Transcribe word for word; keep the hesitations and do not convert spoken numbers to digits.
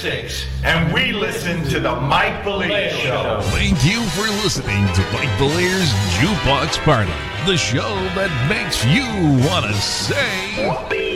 six, and we listen to the Mike Belair Show. Thank you for listening to Mike Belair's Jukebox Party, the show that makes you want to say...